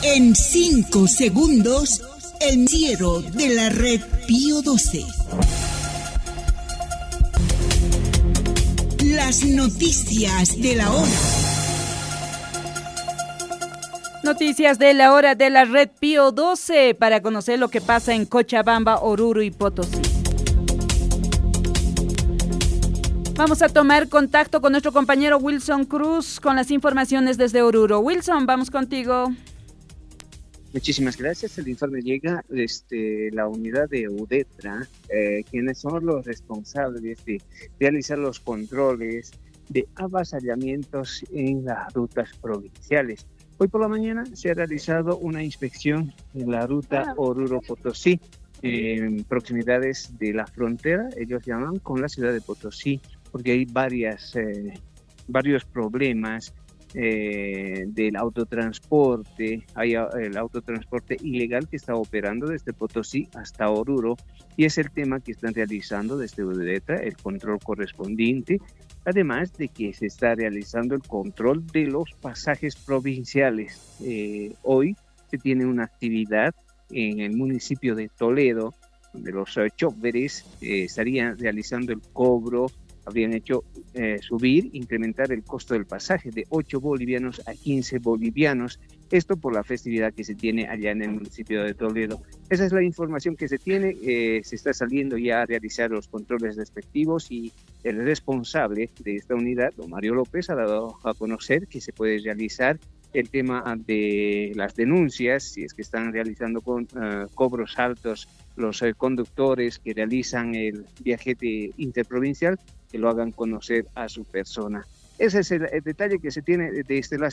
En 5 segundos, el noticiero de la red Pío XII. Las noticias de la hora. Noticias de la hora de la red Pío XII para conocer lo que pasa en Cochabamba, Oruro y Potosí. Vamos a tomar contacto con nuestro compañero Wilson Cruz con las informaciones desde Oruro. Wilson, vamos contigo. Muchísimas gracias. El informe llega desde la unidad de UDETRA, quienes son los responsables de realizar los controles de avasallamientos en las rutas provinciales. Hoy por la mañana se ha realizado una inspección en la ruta Oruro-Potosí, en proximidades de la frontera, ellos llaman, con la ciudad de Potosí, porque hay varios problemas del autotransporte. Hay el autotransporte ilegal que está operando desde Potosí hasta Oruro, y es el tema que están realizando desde UDETRA, el control correspondiente, además de que se está realizando el control de los pasajes provinciales. Hoy se tiene una actividad en el municipio de Toledo, donde los choferes estarían realizando el cobro. Habrían hecho incrementar el costo del pasaje de 8 bolivianos a 15 bolivianos. Esto por la festividad que se tiene allá en el municipio de Toledo. Esa es la información que se tiene. Se está saliendo ya a realizar los controles respectivos, y el responsable de esta unidad, don Mario López, ha dado a conocer que se puede realizar el tema de las denuncias, si es que están realizando cobros altos los conductores que realizan el viaje interprovincial, que lo hagan conocer a su persona. Ese es el detalle que se tiene desde la